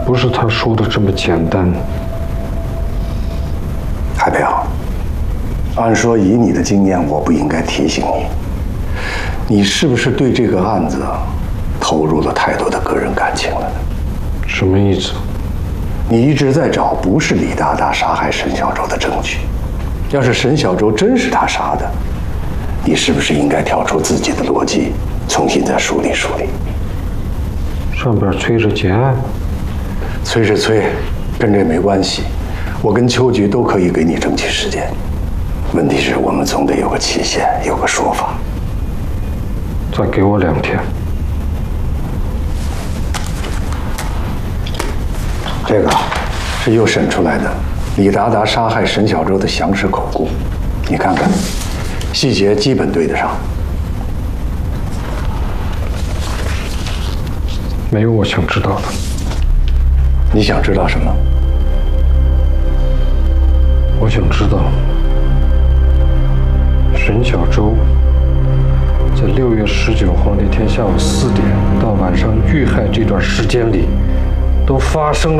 不是他说的这么简单。 海彪，按说以你的经验，我不应该提醒你，你是不是对这个案子投入了太多的个人感情了呢？ 什么意思？ 你一直在找不是李大大杀害沈小舟的证据，要是沈小舟真是他杀的，你是不是应该跳出自己的逻辑，重新再梳理梳理？ 上边催着结案， 催是催，跟这没关系。我跟秋菊都可以给你争取时间，问题是我们总得有个期限，有个说法。 再给我2天。 这个是又审出来的李达达杀害沈小舟的详实口供，你看看，细节基本对得上。 没有我想知道的。 你想知道什么？ 我想知道沈小舟在6月19号那天下午4点到晚上遇害这段时间里，都发生了